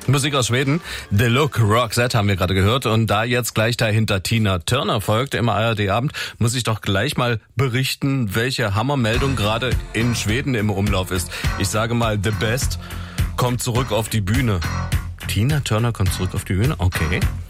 Musik aus Schweden. The Look, Roxette haben wir gerade gehört. Und da jetzt gleich dahinter Tina Turner folgt im ARD-Abend, muss ich doch gleich mal berichten, welche Hammermeldung gerade in Schweden im Umlauf ist. Ich sage mal, The Best kommt zurück auf die Bühne. Tina Turner kommt zurück auf die Bühne? Okay.